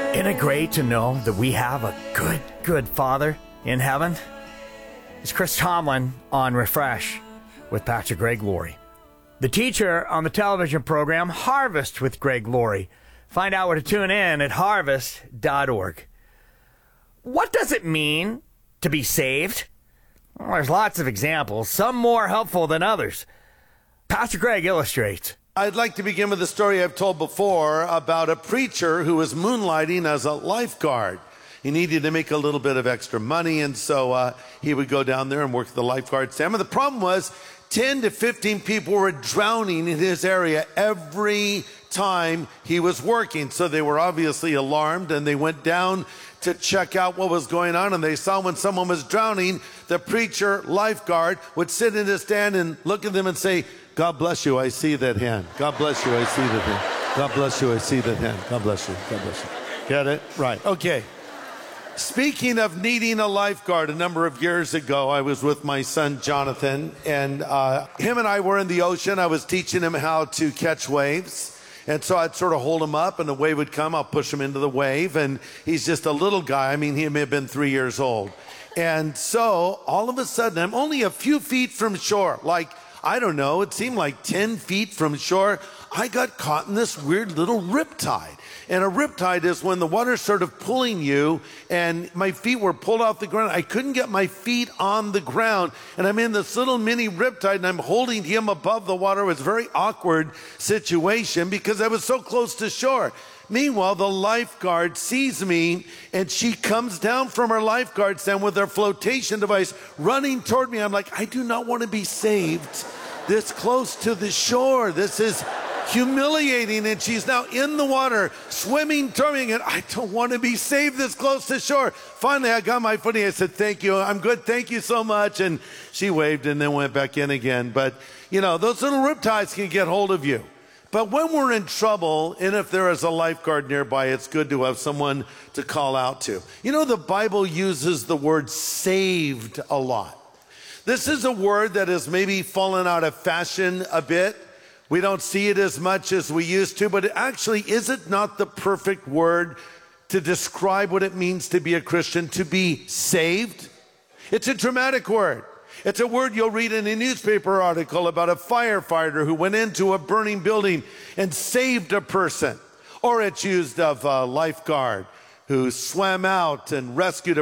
Isn't it great to know that we have a good Father in heaven? It's Chris Tomlin on Refresh with Pastor Greg Laurie, the teacher on the television program Harvest with Greg Laurie. Find out where to tune in at harvest.org. What does it mean to be saved? Well, there's lots of examples, some more helpful than others. Pastor Greg illustrates. I'd like to begin with a story I've told before about a preacher who was moonlighting as a lifeguard. He needed to make a little bit of extra money, and so he would go down there and work the lifeguard stand. But the problem was 10 to 15 people were drowning in his area every time he was working. So they were obviously alarmed, and they went down to check out what was going on. And they saw when someone was drowning, the preacher lifeguard would sit in his stand and look at them and say, "God bless you, I see that hand. God bless you, I see that hand. God bless you, I see that hand. God bless you, God bless you." Get it? Right. Okay. Speaking of needing a lifeguard, a number of years ago, I was with my son, Jonathan, and him and I were in the ocean. I was teaching him how to catch waves. And so I'd sort of hold him up, and the wave would come. I'll push him into the wave, and he's just a little guy. I mean, he may have been 3 years old. And so all of a sudden, I'm only a few feet from shore, like, I don't know, it seemed like 10 feet from shore. I got caught in this weird little riptide. And a riptide is when the water's sort of pulling you, and my feet were pulled off the ground. I couldn't get my feet on the ground, and I'm in this little mini riptide, and I'm holding him above the water. It was a very awkward situation because I was so close to shore. Meanwhile, the lifeguard sees me, and she comes down from her lifeguard stand with her flotation device running toward me. I'm like, I do not want to be saved this close to the shore. This is humiliating. And she's now in the water, swimming toward me, and I don't want to be saved this close to shore. Finally, I got my footing. I said, "Thank you. I'm good. Thank you so much." And she waved and then went back in again. But, you know, those little riptides can get hold of you. But when we're in trouble, and if there is a lifeguard nearby, it's good to have someone to call out to. You know, the Bible uses the word saved a lot. This is a word that has maybe fallen out of fashion a bit. We don't see it as much as we used to, but it actually, is it not the perfect word to describe what it means to be a Christian, to be saved? It's a dramatic word. It's a word you'll read in a newspaper article about a firefighter who went into a burning building and saved a person. Or it's used of a lifeguard who swam out and rescued a